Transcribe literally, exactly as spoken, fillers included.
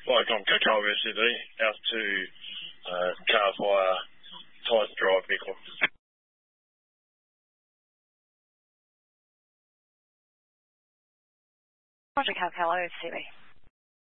Flight Com Coco S C D out to uh, Car Fire Titan Drive vehicle. Roger, Cal Cal O S C D.